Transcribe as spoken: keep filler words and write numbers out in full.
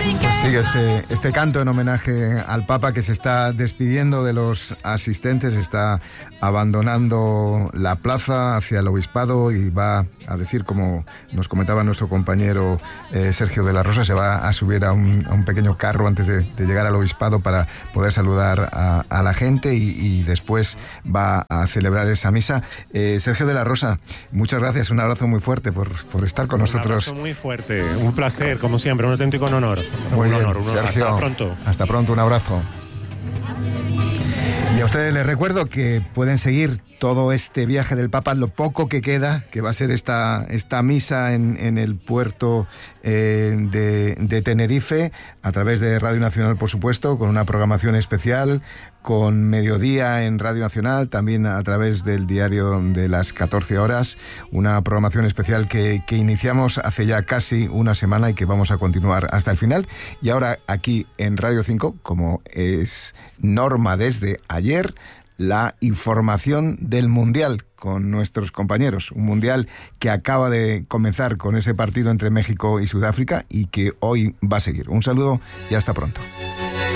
Pues sigue este, este canto en homenaje al Papa, que se está despidiendo de los asistentes, está abandonando la plaza hacia el obispado y va a decir, como nos comentaba nuestro compañero eh, Sergio de la Rosa, se va a subir a un, a un pequeño carro antes de, de llegar al obispado para poder saludar a, a la gente y, y después va a celebrar esa misa. Eh, Sergio de la Rosa, muchas gracias, un abrazo muy fuerte por, por estar con un nosotros. Un abrazo muy fuerte, un placer, como siempre, un auténtico honor. Muy un bien, honor, un honor. Sergio, Hasta pronto. Hasta pronto, un abrazo. Y a ustedes les recuerdo que pueden seguir todo este viaje del Papa, lo poco que queda, que va a ser esta, esta misa en, en el puerto eh, de, de Tenerife, a través de Radio Nacional, por supuesto, con una programación especial, con Mediodía en Radio Nacional, también a través del diario de las catorce horas, una programación especial que, que iniciamos hace ya casi una semana y que vamos a continuar hasta el final. Y ahora aquí en Radio cinco, como es norma desde ayer, la información del Mundial con nuestros compañeros. Un Mundial que acaba de comenzar con ese partido entre México y Sudáfrica y que hoy va a seguir. Un saludo y hasta pronto.